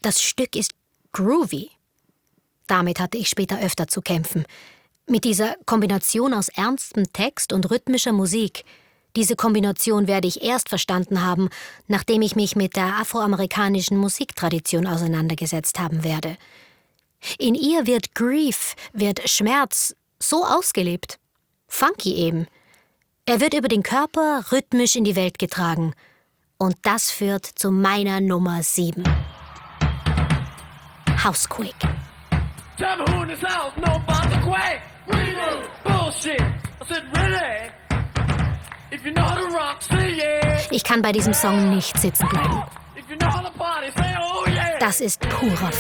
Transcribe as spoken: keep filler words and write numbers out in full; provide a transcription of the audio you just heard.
Das Stück ist groovy. Damit hatte ich später öfter zu kämpfen. Mit dieser Kombination aus ernstem Text und rhythmischer Musik. Diese Kombination werde ich erst verstanden haben, nachdem ich mich mit der afroamerikanischen Musiktradition auseinandergesetzt haben werde. In ihr wird Grief, wird Schmerz so ausgelebt. Funky eben. Er wird über den Körper rhythmisch in die Welt getragen. Und das führt zu meiner Nummer sieben. Housequake. Tell me who in this house know about the quake. We do. Bullshit. I said really. If you know how to rock, say yeah. Ich kann bei diesem Song nicht sitzen bleiben. If you know how to party, say oh yeah. Das ist purer